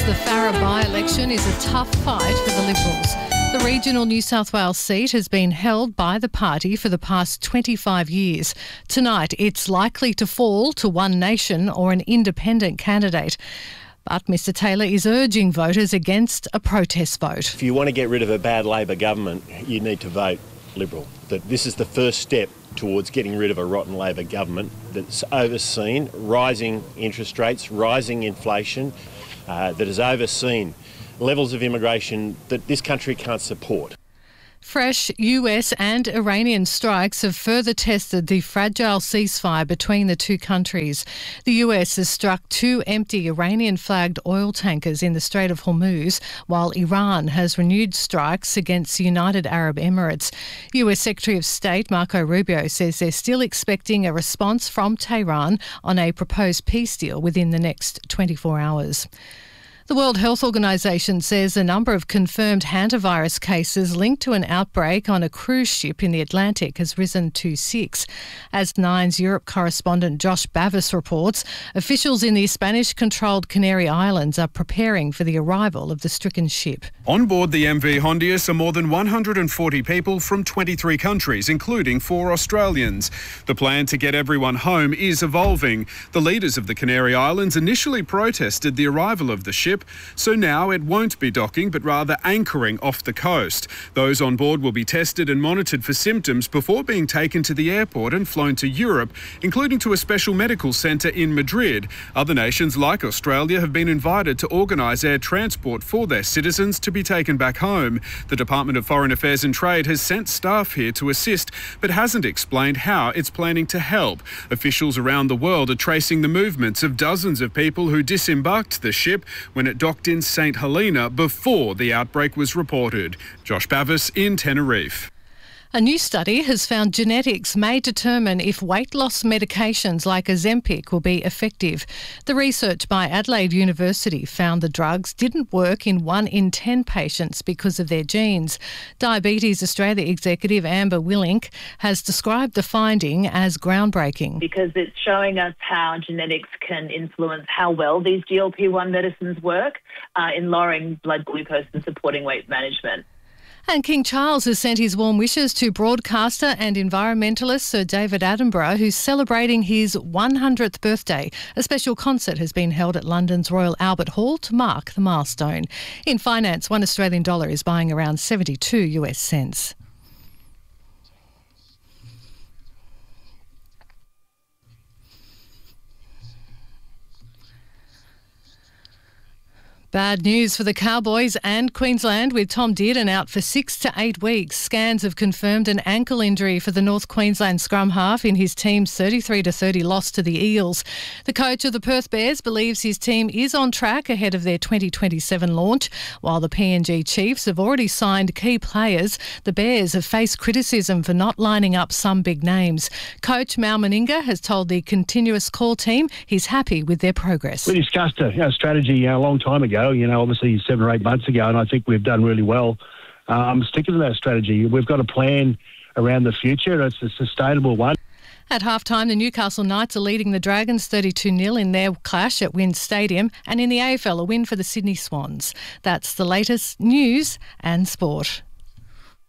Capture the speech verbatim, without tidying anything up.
The Farrer by-election is a tough fight for the Liberals. The regional New South Wales seat has been held by the party for the past twenty-five years. Tonight, it's likely to fall to One Nation or an independent candidate. But Mr Taylor is urging voters against a protest vote. If you want to get rid of a bad Labor government, you need to vote Liberal. That this is the first step towards getting rid of a rotten Labor government that's overseen rising interest rates, rising inflation, uh, that has overseen levels of immigration that this country can't support. Fresh U S and Iranian strikes have further tested the fragile ceasefire between the two countries. The U S has struck two empty Iranian-flagged oil tankers in the Strait of Hormuz, while Iran has renewed strikes against the United Arab Emirates. U S Secretary of State Marco Rubio says they're still expecting a response from Tehran on a proposed peace deal within the next twenty-four hours. The World Health Organization says the number of confirmed hantavirus cases linked to an outbreak on a cruise ship in the Atlantic has risen to six. As Nine's Europe correspondent Josh Bavis reports, officials in the Spanish-controlled Canary Islands are preparing for the arrival of the stricken ship. On board the M V Hondius are more than one hundred forty people from twenty-three countries, including four Australians. The plan to get everyone home is evolving. The leaders of the Canary Islands initially protested the arrival of the ship, so now it won't be docking but rather anchoring off the coast. Those on board will be tested and monitored for symptoms before being taken to the airport and flown to Europe, including to a special medical centre in Madrid. Other nations like Australia have been invited to organise air transport for their citizens to be taken back home. The Department of Foreign Affairs and Trade has sent staff here to assist but hasn't explained how it's planning to help. Officials around the world are tracing the movements of dozens of people who disembarked the ship when it docked in Saint Helena before the outbreak was reported. Josh Bavis in Tenerife. A new study has found genetics may determine if weight loss medications like Ozempic will be effective. The research by Adelaide University found the drugs didn't work in one in ten patients because of their genes. Diabetes Australia executive Amber Willink has described the finding as groundbreaking. Because it's showing us how genetics can influence how well these G L P one medicines work uh, in lowering blood glucose and supporting weight management. And King Charles has sent his warm wishes to broadcaster and environmentalist Sir David Attenborough, who's celebrating his one hundredth birthday. A special concert has been held at London's Royal Albert Hall to mark the milestone. In finance, one Australian dollar is buying around seventy-two U S cents. Bad news for the Cowboys and Queensland, with Tom Dearden out for six to eight weeks. Scans have confirmed an ankle injury for the North Queensland scrum half in his team's thirty-three to thirty loss to the Eels. The coach of the Perth Bears believes his team is on track ahead of their twenty twenty-seven launch. While the P N G Chiefs have already signed key players, the Bears have faced criticism for not lining up some big names. Coach Mal Meninga has told the Continuous Call team he's happy with their progress. We discussed a you know, strategy a long time ago. You know, obviously seven or eight months ago, and I think we've done really well um, sticking to that strategy. We've got a plan around the future. It's a sustainable one. At half-time, the Newcastle Knights are leading the Dragons thirty-two nil in their clash at WIN Stadium, and in the A F L, a win for the Sydney Swans. That's the latest news and sport.